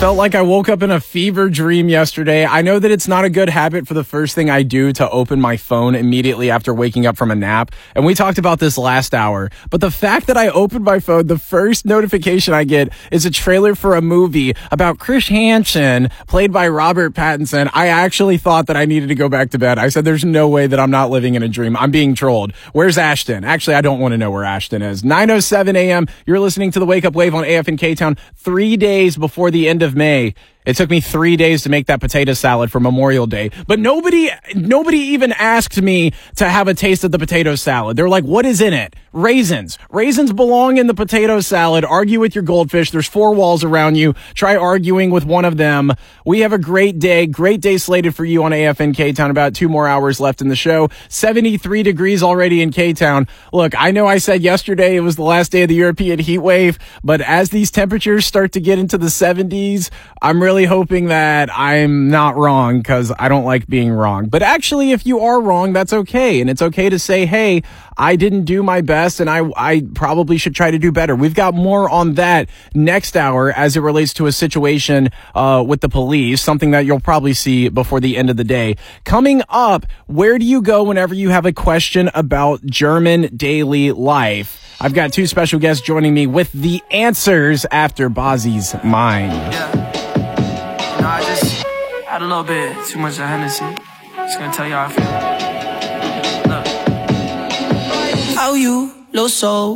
Felt like I woke up in a fever dream yesterday. I know that it's not a good habit for the first thing I do to open my phone immediately after waking up from a nap. And we talked about this last hour. But the fact that I opened my phone, the first notification I get is a trailer for a movie about Chris Hansen, played by Robert Pattinson. I actually thought that I needed to go back to bed. I said, there's no way that I'm not living in a dream. I'm being trolled. Where's Ashton? Actually, I don't want to know where Ashton is. 9:07 a.m. You're listening to The Wake Up Wave on AFN K-Town 3 days before the end of May. It took me 3 days to make that potato salad for Memorial Day, but nobody even asked me to have a taste of the potato salad. They're like, what is in it? Raisins. Raisins belong in the potato salad. Argue with your goldfish. There's 4 walls around you. Try arguing with one of them. We have a great day slated for you on AFN K-Town. About 2 more hours left in the show. 73 degrees already in K-Town. Look, I know I said yesterday it was the last day of the European heat wave, but as these temperatures start to get into the 70s, I'm really hoping that I'm not wrong, because I don't like being wrong. But actually, if you are wrong, that's okay. And it's okay to say, hey, I didn't do my best and I probably should try to do better. We've got more on that next hour as it relates to a situation with the police, something that you'll probably see before the end of the day. Coming up, where do you go whenever you have a question about German daily life? I've got 2 special guests joining me with the answers after Bozzy's Mind. Yeah. I just had a little bit too much of Hennessy. Just gonna tell you how I feel. Look. How you, lo so